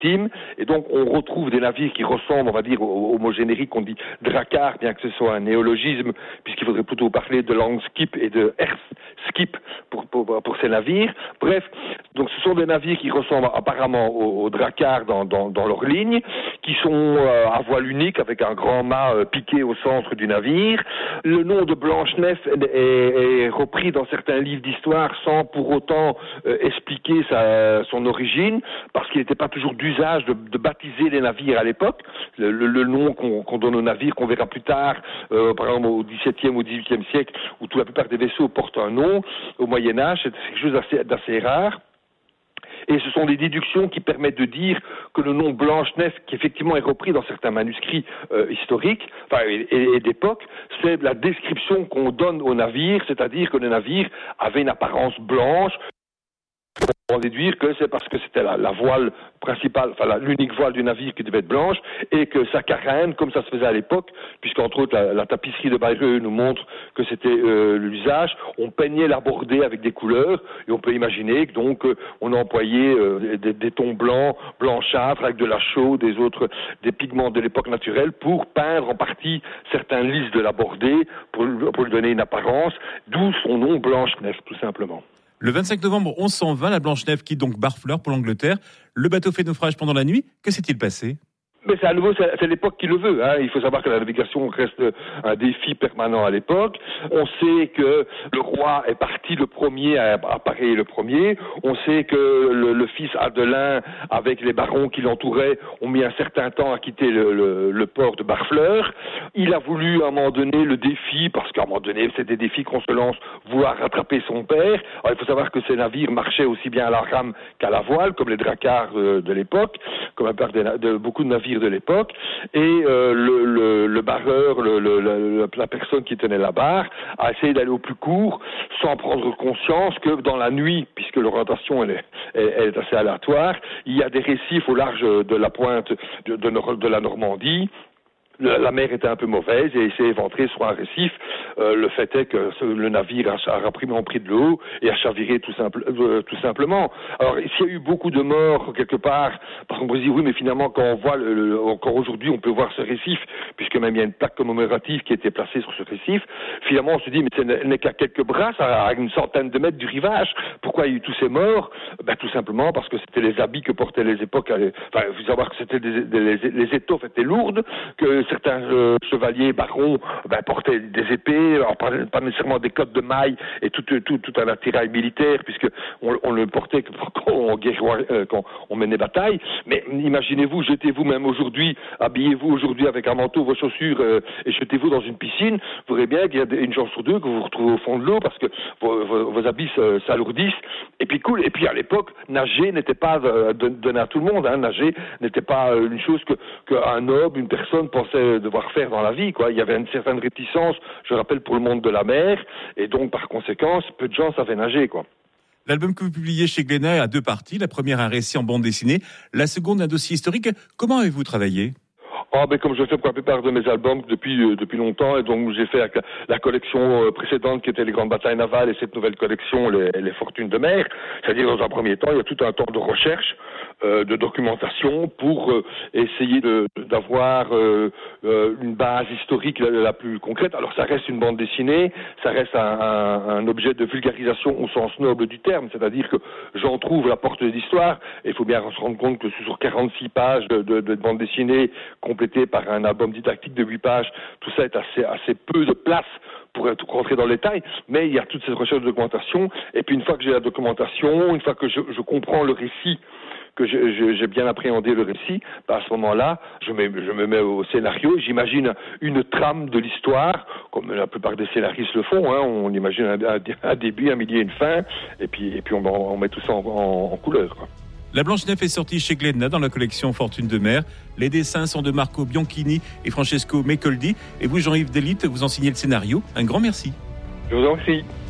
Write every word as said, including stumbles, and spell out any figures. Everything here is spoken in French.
Et donc, on retrouve des navires qui ressemblent, on va dire, au, au mot générique, on dit drakkar, bien que ce soit un néologisme, puisqu'il faudrait plutôt parler de langskip et de erskip pour, pour, pour ces navires. Bref, donc ce sont des navires qui ressemblent apparemment aux, aux drakkar dans, dans, dans leur ligne, qui sont euh, à voile unique, avec un grand mât euh, piqué au centre du navire. Le nom de Blanche-Nef est, est, est repris dans certains livres d'histoire sans pour autant euh, expliquer sa, son origine, parce qu'il n'était pas toujours dû usage de, de baptiser les navires à l'époque, le, le, le nom qu'on, qu'on donne aux navires, qu'on verra plus tard, euh, par exemple au dix-septième ou dix-huitième siècle, où toute la plupart des vaisseaux portent un nom, au Moyen-Âge, c'est quelque chose d'assez, d'assez rare. Et ce sont des déductions qui permettent de dire que le nom Blanche-Nef, qui effectivement est repris dans certains manuscrits euh, historiques, enfin, et, et d'époque, c'est la description qu'on donne aux navires, c'est-à-dire que le navire avait une apparence blanche. On va déduire que c'est parce que c'était la, la voile principale, enfin la, l'unique voile du navire qui devait être blanche, et que sa carène, comme ça se faisait à l'époque, puisqu'entre autres la, la tapisserie de Bayreux nous montre que c'était euh, l'usage, on peignait la bordée avec des couleurs, et on peut imaginer que donc euh, on employait euh, des, des tons blancs, blanchâtres, avec de la chaux, des autres, des pigments de l'époque naturelle, pour peindre en partie certains lys de la bordée, pour, pour lui donner une apparence, d'où son nom Blanche-Nef, tout simplement. Le vingt-cinq novembre onze cent vingt, la Blanche-Nef quitte donc Barfleur pour l'Angleterre. Le bateau fait naufrage pendant la nuit. Que s'est-il passé ? Mais c'est à nouveau, c'est, c'est l'époque qui le veut. Hein. Il faut savoir que la navigation reste un défi permanent à l'époque. On sait que le roi est parti le premier à Paris le premier. On sait que le, le fils Adelin, avec les barons qui l'entouraient, ont mis un certain temps à quitter le, le, le port de Barfleur. Il a voulu à un moment donné le défi, parce qu'à un moment donné, c'est des défis qu'on se lance, vouloir rattraper son père. Alors, il faut savoir que ces navires marchaient aussi bien à la rame qu'à la voile, comme les drakkars de, de l'époque, comme un part de, de beaucoup de navires de l'époque, et euh, le, le, le barreur, le, le, le, la personne qui tenait la barre, a essayé d'aller au plus court, sans prendre conscience que dans la nuit, puisque l'orientation elle est, elle, elle est assez aléatoire, il y a des récifs au large de la pointe de, de, de la Normandie. La mer était un peu mauvaise et il s'est éventré sur un récif. Euh, le fait est que le navire a, a rapidement pris de l'eau et a chaviré tout, simple, euh, tout simplement. Alors, s'il y a eu beaucoup de morts quelque part, parce qu'on peut se dire, oui, mais finalement, quand on voit, le, le, encore aujourd'hui, on peut voir ce récif, puisque même il y a une plaque commémorative qui a été placée sur ce récif. Finalement, on se dit, mais elle n'est qu'à quelques brasses, à une centaine de mètres du rivage. Pourquoi il y a eu tous ces morts ? Ben, tout simplement parce que c'était les habits que portaient les époques. Enfin, il faut savoir que c'était des, des, les, les étoffes étaient lourdes, que certains euh, chevaliers, barons, ben, portaient des épées, alors pas, pas nécessairement des cottes de mailles et tout, tout, tout un attirail militaire, puisque on, on le portait quand on, euh, quand on menait bataille. Mais imaginez-vous, jetez-vous même aujourd'hui, habillez-vous aujourd'hui avec un manteau, vos chaussures, euh, et jetez-vous dans une piscine, vous verrez bien qu'il y a une chance sur deux que vous vous retrouvez au fond de l'eau, parce que vos, vos, vos habits euh, s'alourdissent. Et puis cool. Et puis à l'époque, nager n'était pas euh, donné à tout le monde. Hein. Nager n'était pas euh, une chose que qu'un noble, une personne pensait devoir faire dans la vie, quoi. Il y avait une certaine réticence, je rappelle, pour le monde de la mer, et donc par conséquence, peu de gens savaient nager, quoi. L'album que vous publiez chez Glénat a deux parties. La première, un récit en bande dessinée. La seconde, un dossier historique. Comment avez-vous travaillé ? Oh, ben, comme je fais pour la plupart de mes albums depuis euh, depuis longtemps, et donc j'ai fait la, la collection euh, précédente qui était les grandes batailles navales, et cette nouvelle collection, les, les fortunes de mer. C'est-à-dire, dans un premier temps, il y a tout un temps de recherche, euh, de documentation pour euh, essayer de, d'avoir euh, euh, une base historique la, la plus concrète. Alors ça reste une bande dessinée, ça reste un, un, un objet de vulgarisation au sens noble du terme, c'est-à-dire que j'en trouve la porte de l'histoire, et il faut bien se rendre compte que sur quarante-six pages de, de, de bande dessinée complétée par un album didactique de huit pages, tout ça est assez, assez peu de place pour être rentrer dans le détail, mais il y a toute cette recherche de documentation, et puis une fois que j'ai la documentation, une fois que je, je comprends le récit, que je, je, j'ai bien appréhendé le récit, bah à ce moment-là, je me, je me mets au scénario, j'imagine une trame de l'histoire, comme la plupart des scénaristes le font, hein, on imagine un, un, un début, un milieu, une fin, et puis, et puis on, on met tout ça en, en, en couleur, quoi. La Blanche-Nef est sortie chez Glénat dans la collection Fortune de mer. Les dessins sont de Marco Bianchini et Francesco Mecoldi. Et vous, Jean-Yves Delite, vous en signez le scénario. Un grand merci. Je vous en prie.